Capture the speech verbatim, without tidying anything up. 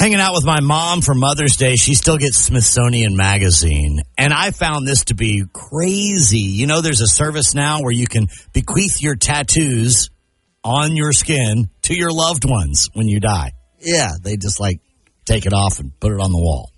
hanging out with my mom for Mother's Day. She still gets Smithsonian Magazine. And I found this to be crazy. You know, there's a service now where you can bequeath your tattoos on your skin to your loved ones when you die. Yeah, they just like take it off and put it on the wall.